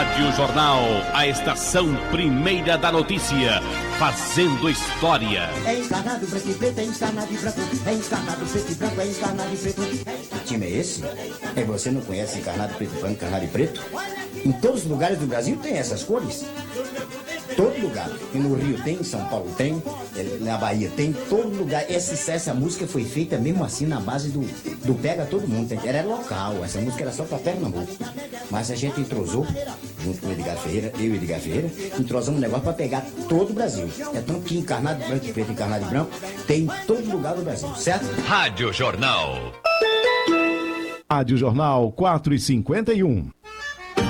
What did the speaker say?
Rádio Jornal, a estação primeira da notícia, fazendo história. É encarnado preto e preto, é encarnado e branco, é encarnado preto e branco, é encarnado e preto. Que time é esse? É, você não conhece encarnado preto e branco, encarnado e preto? Em todos os lugares do Brasil tem essas cores. Todo lugar. E no Rio tem, em São Paulo tem, na Bahia tem, todo lugar. Essa música foi feita mesmo assim na base do pega todo mundo. Era local, essa música era só para Pernambuco. Mas a gente entrosou, junto com o Edgar Ferreira, eu e o Edgar Ferreira, entrosamos um negócio para pegar todo o Brasil. É tanto que encarnado branco e preto, encarnado e branco, tem em todo lugar do Brasil, certo? Rádio Jornal. Rádio Jornal 4h51.